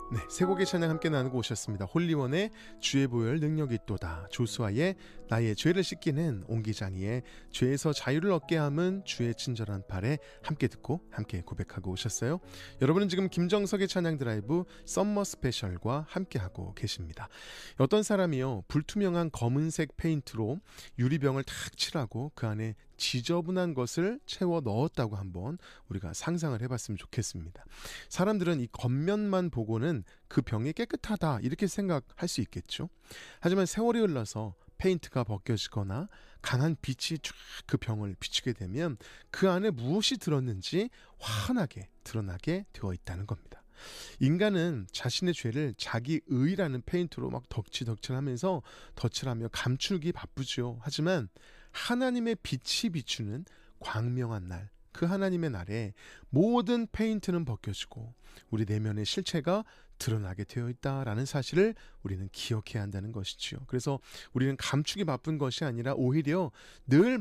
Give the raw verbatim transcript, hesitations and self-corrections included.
네, 세 곡의 찬양 함께 나누고 오셨습니다. 홀리원의 주의 보혈 능력이 있도다, 조수아의 나의 죄를 씻기는, 옹기장이의 죄에서 자유를 얻게 함은 주의 친절한 팔에 함께 듣고 함께 고백하고 오셨어요. 여러분은 지금 김정석의 찬양 드라이브 썸머 스페셜과 함께하고 계십니다. 어떤 사람이요, 불투명한 검은색 페인트로 유리병을 탁 칠하고 그 안에 지저분한 것을 채워 넣었다고 한번 우리가 상상을 해봤으면 좋겠습니다. 사람들은 이 겉면만 보고는 그 병이 깨끗하다 이렇게 생각할 수 있겠죠. 하지만 세월이 흘러서 페인트가 벗겨지거나 강한 빛이 쫙 그 병을 비추게 되면 그 안에 무엇이 들었는지 환하게 드러나게 되어 있다는 겁니다. 인간은 자신의 죄를 자기 의라는 페인트로 막 덕칠덕칠하면서 덧칠하며 감추기 바쁘죠. 하지만 하나님의 빛이 비추는 광명한 날, 그 하나님의 날에 모든 페인트는 벗겨지고 우리 내면의 실체가 드러나게 되어 있다라는 사실을 우리는 기억해야 한다는 것이지요. 그래서 우리는 감추기 바쁜 것이 아니라 오히려 늘